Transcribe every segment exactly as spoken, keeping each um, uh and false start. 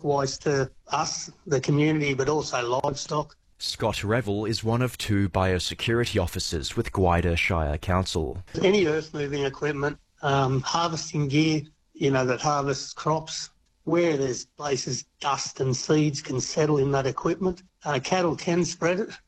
likewise to us, the community, but also livestock. Scott Revel is one of two biosecurity officers with Gwydir Shire Council. Any earth-moving equipment, um, harvesting gear, you know, that harvests crops, where there's places dust and seeds can settle in that equipment, uh, cattle can spread it.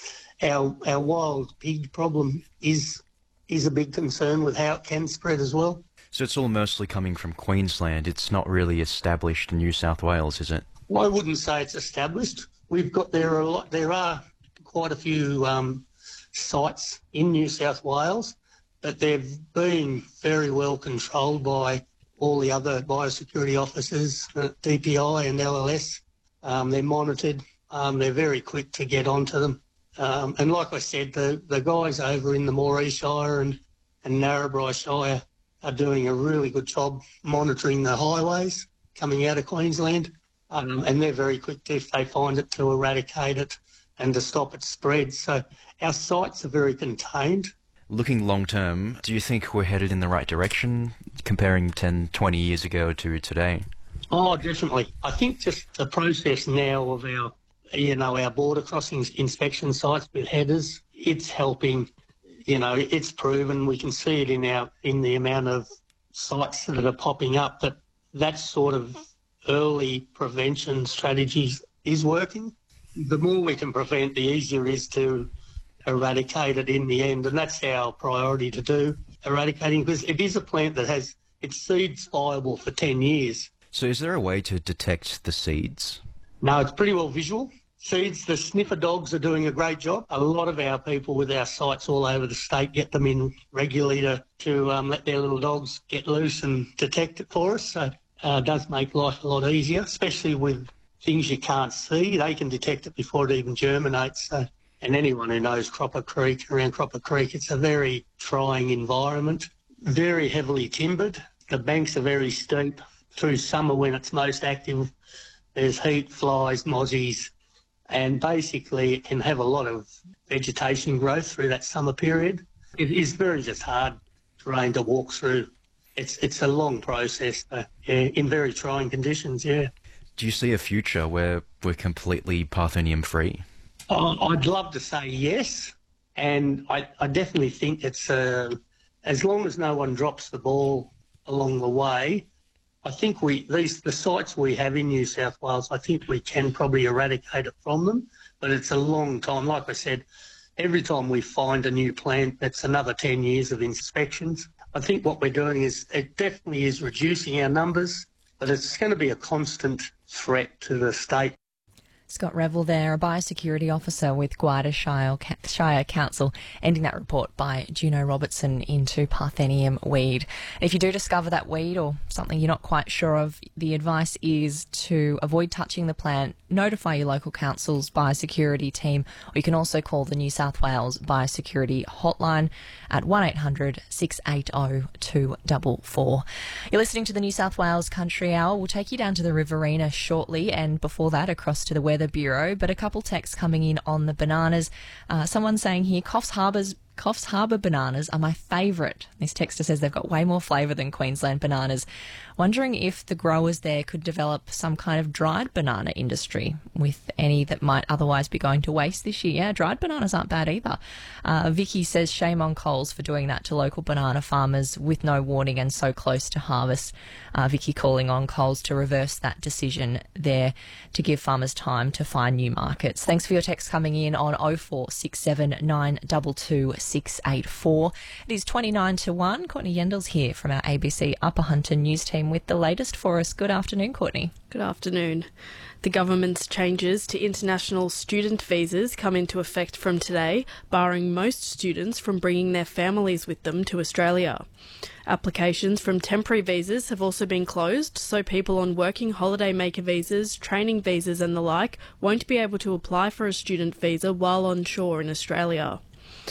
Our our wild pig problem is is a big concern with how it can spread as well. So it's all mostly coming from Queensland. It's not really established in New South Wales, is it? Well, I wouldn't say it's established. We've got there are a lot. There are quite a few um, sites in New South Wales, but they've been very well controlled by all the other biosecurity officers, uh, D P I and L L S. Um, they're monitored. Um, they're very quick to get onto them. Um, and like I said, the, the guys over in the Moree Shire and, and Narrabri Shire are doing a really good job monitoring the highways coming out of Queensland. Um, and they're very quick to, if they find it, to eradicate it and to stop its spread. So our sites are very contained. Looking long term, do you think we're headed in the right direction comparing ten, twenty years ago to today? Oh, definitely. I think just the process now of our, you know, our border crossings inspection sites with headers, it's helping. You know, it's proven. We can see it in our in the amount of sites that are popping up that that sort of early prevention strategies is working. The more we can prevent, the easier it is to eradicate it in the end, and that's our priority to do, eradicating, because it is a plant that has its seeds viable for ten years. So is there a way to detect the seeds? No, it's pretty well visual. Seeds, the sniffer dogs are doing a great job. A lot of our people with our sites all over the state get them in regularly to, to um, let their little dogs get loose and detect it for us. So uh, it does make life a lot easier, especially with things you can't see. They can detect it before it even germinates. So, and anyone who knows Cropper Creek, around Cropper Creek, it's a very trying environment, very heavily timbered. The banks are very steep. Through summer when it's most active, there's heat, flies, mozzies, and basically it can have a lot of vegetation growth through that summer period. It is very just hard terrain to walk through. It's it's a long process, but yeah, in very trying conditions, yeah. Do you see a future where we're completely Parthenium free? Oh, I'd love to say yes, and I, I definitely think it's, uh, as long as no one drops the ball along the way, I think we these the sites we have in New South Wales, I think we can probably eradicate it from them, but it's a long time. Like I said, every time we find a new plant, that's another ten years of inspections. I think what we're doing is, it definitely is reducing our numbers, but it's going to be a constant threat to the state. Scott Revel there, a biosecurity officer with Gwydir Shire, Shire Council, ending that report by Juno Robertson into Parthenium weed. If you do discover that weed or something you're not quite sure of, the advice is to avoid touching the plant, notify your local council's biosecurity team, or you can also call the New South Wales Biosecurity Hotline at one eight hundred, six eight zero, two four four. You're listening to the New South Wales Country Hour. We'll take you down to the Riverina shortly, and before that across to the Weather Bureau, but a couple texts coming in on the bananas. Uh, someone saying here, Coffs Harbour's Coffs Harbour bananas are my favourite. This texter says they've got way more flavour than Queensland bananas. Wondering if the growers there could develop some kind of dried banana industry with any that might otherwise be going to waste this year. Yeah, dried bananas aren't bad either. Uh, Vicky says shame on Coles for doing that to local banana farmers with no warning and so close to harvest. Uh, Vicky calling on Coles to reverse that decision there to give farmers time to find new markets. Thanks for your text coming in on oh four six seven nine two two six eight four. It is twenty-nine to one. Courtney Yendel's here from our A B C Upper Hunter news team with the latest for us. Good afternoon, Courtney. Good afternoon. The government's changes to international student visas come into effect from today, barring most students from bringing their families with them to Australia. Applications from temporary visas have also been closed, so people on working holiday maker visas, training visas and the like won't be able to apply for a student visa while on shore in Australia.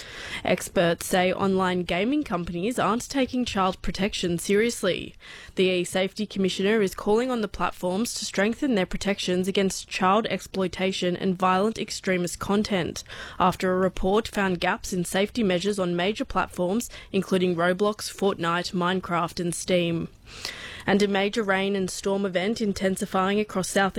Experts say online gaming companies aren't taking child protection seriously. The E-Safety Commissioner is calling on the platforms to strengthen their protections against child exploitation and violent extremist content, after a report found gaps in safety measures on major platforms including Roblox, Fortnite, Minecraft and Steam. And a major rain and storm event intensifying across South